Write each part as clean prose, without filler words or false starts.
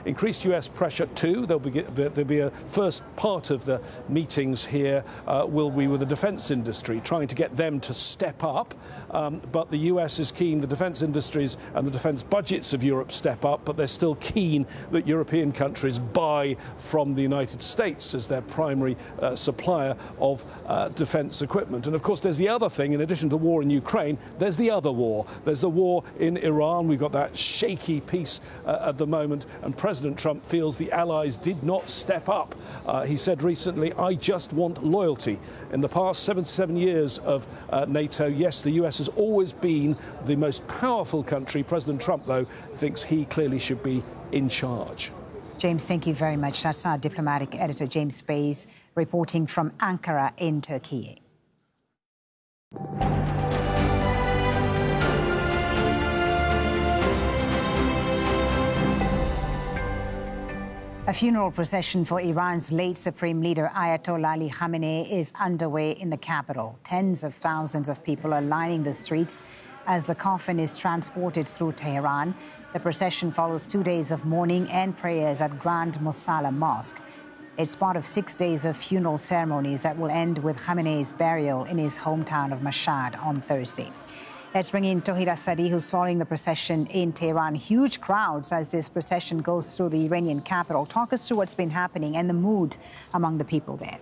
increased US pressure too. There'll be a first part of the meetings here will be with the defence industry, trying to get them to step up. But the US is keen, the defence industries and the defence budgets of Europe step up, but they're still keen that European countries buy from the United States as their primary supplier of defence equipment. And of course, there's the other thing, in addition to the war in Ukraine, there's the other war. There's the war in Iran. We've got that shaky peace at the moment, and President Trump feels the allies did not step up. He said recently, I just want loyalty. In the past 77 years of NATO, yes, the US has always been the most powerful country. President Trump, though, thinks he clearly should be in charge. James, thank you very much. That's our diplomatic editor, James Bays, reporting from Ankara in Turkey. A funeral procession for Iran's late supreme leader Ayatollah Ali Khamenei is underway in the capital. Tens of thousands of people are lining the streets as the coffin is transported through Tehran. The procession follows 2 days of mourning and prayers at Grand Mosalla Mosque. It's part of 6 days of funeral ceremonies that will end with Khamenei's burial in his hometown of Mashhad on Thursday. Let's bring in Tauhid Asadi, who's following the procession in Tehran. Huge crowds as this procession goes through the Iranian capital. Talk us through what's been happening and the mood among the people there.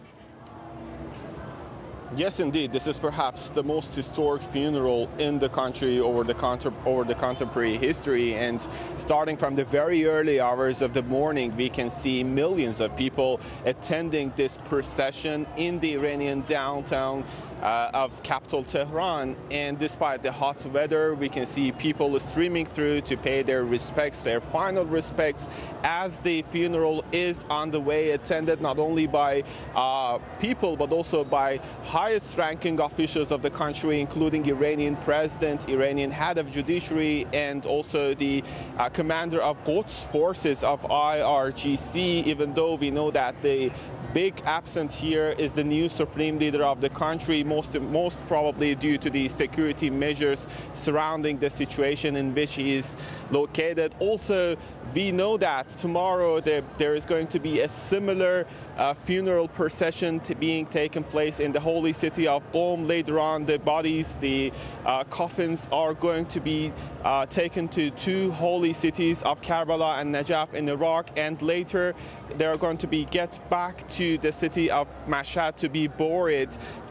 Yes, indeed. This is perhaps the most historic funeral in the country over the contemporary history. And starting from the very early hours of the morning, we can see millions of people attending this procession in the Iranian downtown of capital Tehran. And despite the hot weather, we can see people streaming through to pay their respects, their final respects, as the funeral is on the way, attended not only by people, but also by highest ranking officials of the country, including Iranian president, Iranian head of judiciary, and also the commander of Quds forces of IRGC, even though we know that the big absent here is the new supreme leader of the country, most probably due to the security measures surrounding the situation in which he is located. Also, we know that tomorrow there is going to be a similar funeral procession being taken place in the holy city of Qom. Later on, the bodies, the coffins are going to be taken to two holy cities of Karbala and Najaf in Iraq, and later they are going to be get back to the city of Mashhad to be buried,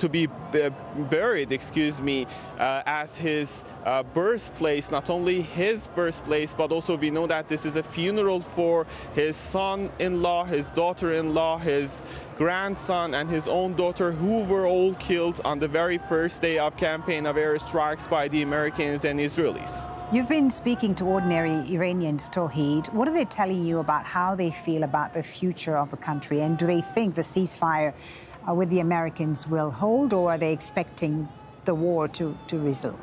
as his birthplace. Not only his birthplace, but also we know that this is a funeral for his son-in-law, his daughter-in-law, his grandson, and his own daughter, who were all killed on the very first day of campaign of airstrikes by the Americans and Israelis. You've been speaking to ordinary Iranians, Tauhid. What are they telling you about how they feel about the future of the country? And do they think the ceasefire with the Americans will hold, or are they expecting the war to resume?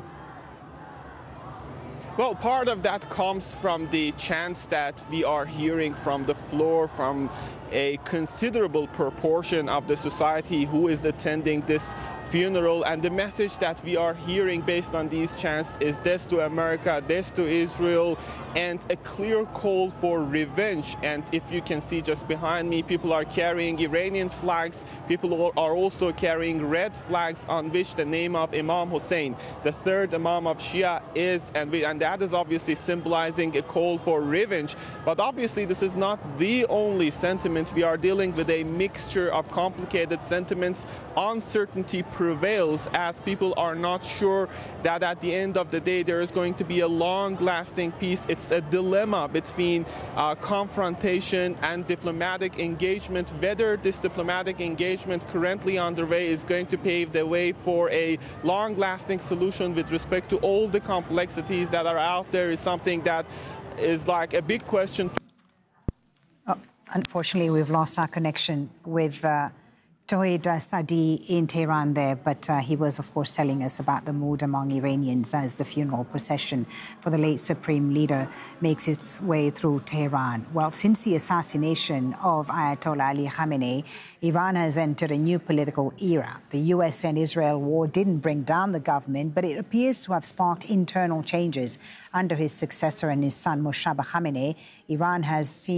Well, part of that comes from the chants that we are hearing from the floor, from a considerable proportion of the society who is attending this funeral. And the message that we are hearing based on these chants is death to America, death to Israel, and a clear call for revenge. And if you can see just behind me, people are carrying Iranian flags. People are also carrying red flags on which the name of Imam Hussein, the third Imam of Shia, is. And that is obviously symbolizing a call for revenge. But obviously, this is not the only sentiment. We are dealing with a mixture of complicated sentiments. Uncertainty prevails as people are not sure that at the end of the day there is going to be a long-lasting peace. It's a dilemma between confrontation and diplomatic engagement. Whether this diplomatic engagement currently underway is going to pave the way for a long-lasting solution with respect to all the complexities that are out there is something that is like a big question. Unfortunately, we've lost our connection with Tauhid Asadi in Tehran there, but he was, of course, telling us about the mood among Iranians as the funeral procession for the late supreme leader makes its way through Tehran. Well, since the assassination of Ayatollah Ali Khamenei, Iran has entered a new political era. The US and Israel war didn't bring down the government, but it appears to have sparked internal changes under his successor and his son, Moshtaba Khamenei. Iran has seen